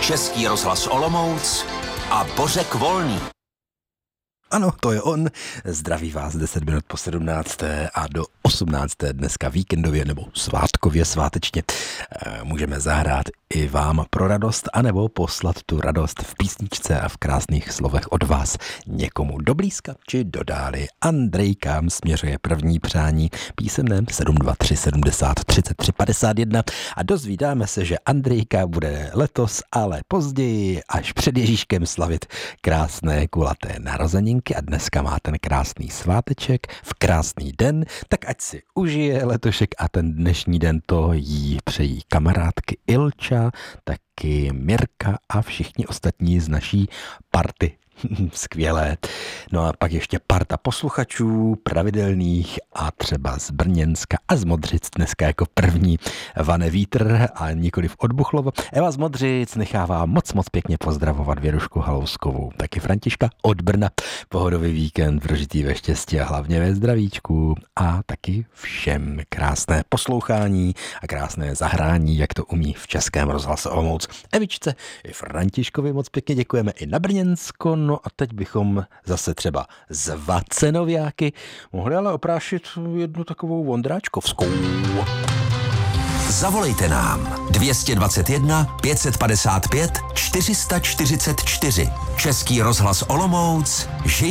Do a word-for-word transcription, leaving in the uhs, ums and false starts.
Český rozhlas Olomouc a Bořek Volný. Ano, to je on. Zdraví vás deset minut po sedmnácté a do osmnácté dneska víkendově nebo svátkově, svátečně můžeme zahrát i vám pro radost, anebo poslat tu radost v písničce a v krásných slovech od vás někomu do blízka či do dály. Andrejkám směřuje první přání písemném sedm dva tři sedmdesát třicet tři padesát jedna a dozvídáme se, že Andrejka bude letos, ale později, až před Ježíškem slavit krásné kulaté narozeniny a dneska má ten krásný sváteček v krásný den, tak ať si užije letošek a ten dnešní den to jí přejí kamarádky Ilča, taky Mirka a všichni ostatní z naší party. Skvělé. No a pak ještě parta posluchačů pravidelných a třeba z Brněnska a z Modřic dneska jako první vane vítr a nikoliv od Buchlova. Eva z Modřic nechává moc moc pěkně pozdravovat Věrušku Halouskovou, taky Františka od Brna. Pohodový víkend prožitý ve štěstí a hlavně ve zdravíčku a taky všem krásné poslouchání a krásné zahrání, jak to umí v Českém rozhlase Olomouc. Evičce i Františkovi moc pěkně děkujeme i na Brněnsko. No a teď bychom zase třeba z Vacenoviáky mohli ale oprášit jednu takovou vondráčkovskou. Zavolejte nám dvě stě dvacet jedna pět set padesát pět čtyři sta čtyřicet čtyři. Český rozhlas Olomouc.